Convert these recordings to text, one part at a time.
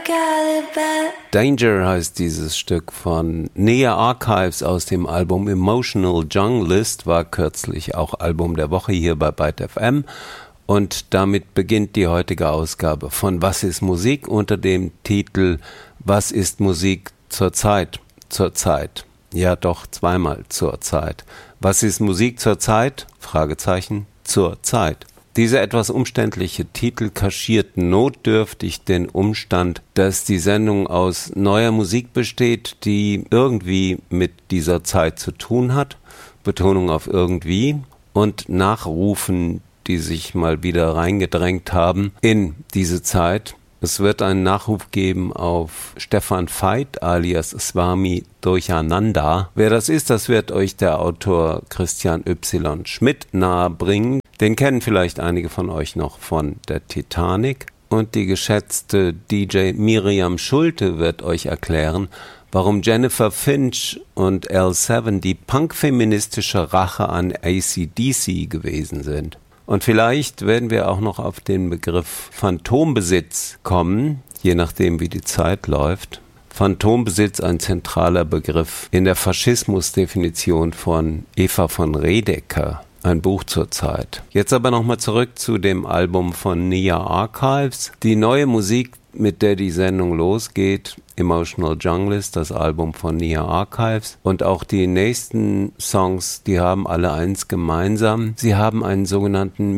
Danger heißt dieses Stück von Nea Archives aus dem Album Emotional Junglist, war kürzlich auch Album der Woche hier bei Byte FM. Und damit beginnt die heutige Ausgabe von Was ist Musik unter dem Titel Was ist Musik zurzeit? Zurzeit. Ja, doch, zweimal zurzeit. Was ist Musik zurzeit? Fragezeichen. Zurzeit. Dieser etwas umständliche Titel kaschiert notdürftig den Umstand, dass die Sendung aus neuer Musik besteht, die irgendwie mit dieser Zeit zu tun hat, Betonung auf irgendwie, und Nachrufen, die sich mal wieder reingedrängt haben in diese Zeit. Es wird einen Nachruf geben auf Stefan Veit alias Swami Durchananda. Wer das ist, das wird euch der Autor Christian Y. Schmidt nahebringen. Den kennen vielleicht einige von euch noch von der Titanic. Und die geschätzte DJ Miriam Schulte wird euch erklären, warum Jennifer Finch und L7 die punkfeministische Rache an AC/DC gewesen sind. Und vielleicht werden wir auch noch auf den Begriff Phantombesitz kommen, je nachdem wie die Zeit läuft. Phantombesitz, ein zentraler Begriff in der Faschismusdefinition von Eva von Redeker. Ein Buch zur Zeit. Jetzt aber nochmal zurück zu dem Album von Nea Archives. Die neue Musik, mit der die Sendung losgeht, Emotional Junglist, das Album von Nea Archives. Und auch die nächsten Songs, die haben alle eins gemeinsam. Sie haben einen sogenannten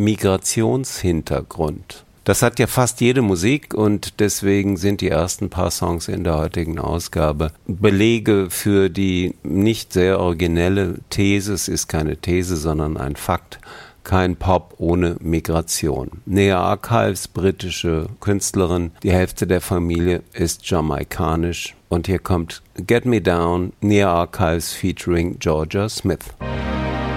Migrationshintergrund. Das hat ja fast jede Musik und deswegen sind die ersten paar Songs in der heutigen Ausgabe Belege für die nicht sehr originelle These. Es ist keine These, sondern ein Fakt. Kein Pop ohne Migration. Nea Archives, britische Künstlerin, die Hälfte der Familie ist jamaikanisch. Und hier kommt Get Me Down, Nea Archives featuring Georgia Smith.